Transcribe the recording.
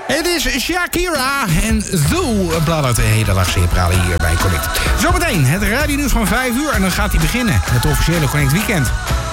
Het is Shakira en Zoo bladdert de hedendaagse hiphalen hier bij Connect. Zometeen het radionieuws van 5 uur en dan gaat hij beginnen. Het officiële Connect Weekend.